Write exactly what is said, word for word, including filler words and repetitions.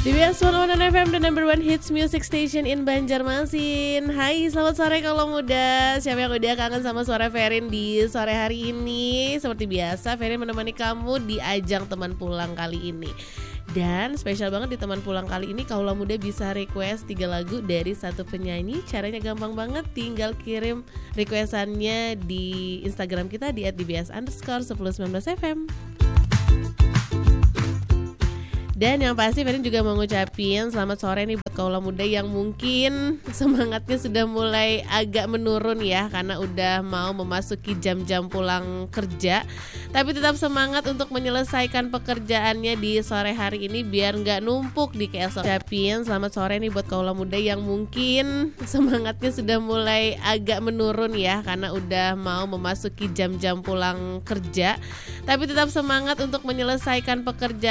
D B S seratus satu F M, the number one hits music station in Banjarmasin. Hai, selamat sore kalau muda. Siapa yang udah kangen sama suara Ferin di sore hari ini? Seperti biasa, Ferin menemani kamu di ajang teman pulang kali ini. Dan spesial banget di teman pulang kali ini, kaula muda bisa request tiga lagu dari satu penyanyi. Caranya gampang banget, tinggal kirim requestannya di Instagram kita di at d b s underscore seribu sembilan belas F M. Dan yang pasti Ferin juga mau ngucapin selamat sore nih buat kaula muda yang mungkin semangatnya sudah mulai agak menurun ya, karena udah mau memasuki jam-jam pulang kerja. Tapi tetap semangat untuk menyelesaikan pekerjaannya di sore hari ini biar gak numpuk di keesokan. Ngucapin selamat sore nih buat kaula muda yang mungkin semangatnya sudah mulai agak menurun ya, karena udah mau memasuki jam-jam pulang kerja. Tapi tetap semangat untuk menyelesaikan pekerjaan